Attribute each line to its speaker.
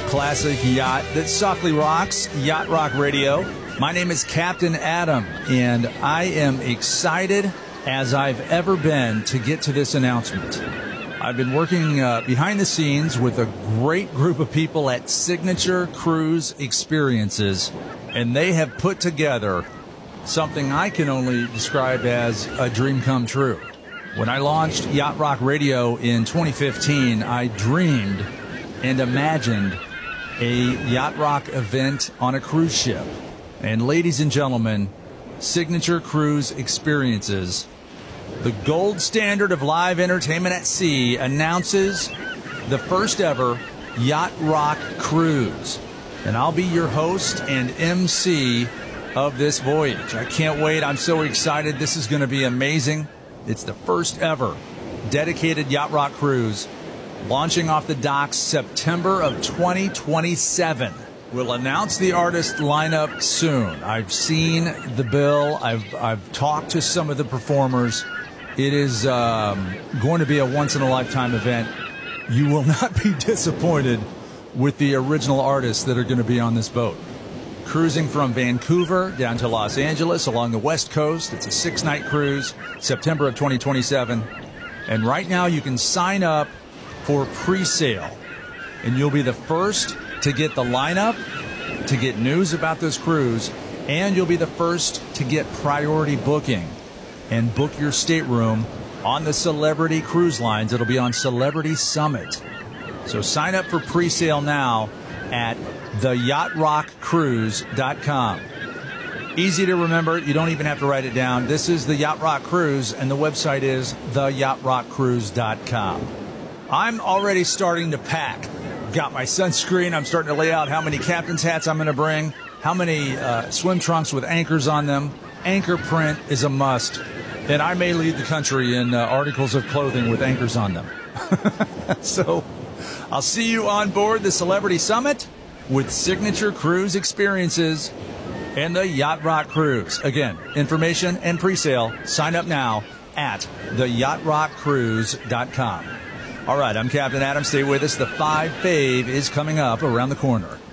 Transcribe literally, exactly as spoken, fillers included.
Speaker 1: classic yacht that softly rocks, Yacht Rock Radio. My name is Captain Adam, and I am excited as I've ever been to get to this announcement. I've been working uh, behind the scenes with a great group of people at Signature Cruise Experiences, and they have put together something I can only describe as a dream come true. When I launched Yacht Rock Radio in twenty fifteen, I dreamed and imagined a Yacht Rock event on a cruise ship. And ladies and gentlemen, Signature Cruise Experiences, the gold standard of live entertainment at sea, announces the first ever Yacht Rock Cruise. And I'll be your host and M C of this voyage. I can't wait. I'm so excited. This is going to be amazing. It's the first ever dedicated Yacht Rock Cruise, launching off the docks September of twenty twenty-seven. We'll announce the artist lineup soon. I've seen the bill. I've I've talked to some of the performers. It is um, going to be a once-in-a-lifetime event. You will not be disappointed with the original artists that are going to be on this boat. Cruising from Vancouver down to Los Angeles along the West Coast. It's a six-night cruise, September of twenty twenty-seven. And right now you can sign up for pre-sale. And you'll be the first to get the lineup, to get news about this cruise, and you'll be the first to get priority booking and book your stateroom on the Celebrity Cruise Lines. It'll be on Celebrity Summit. So sign up for pre-sale now at the yacht rock cruise dot com. Easy to remember. You don't even have to write it down. This is the Yacht Rock Cruise, and the website is the yacht rock cruise dot com. I'm already starting to pack. Got my sunscreen. I'm starting to lay out how many captain's hats I'm going to bring, how many uh, swim trunks with anchors on them. Anchor print is a must, and I may lead the country in uh, articles of clothing with anchors on them. So I'll see you on board the Celebrity Summit with Signature Cruise Experiences and the Yacht Rock Cruise. Again, information and pre-sale. Sign up now at the yacht rock cruise dot com. All right, I'm Captain Adam. Stay with us. The five fave is coming up around the corner.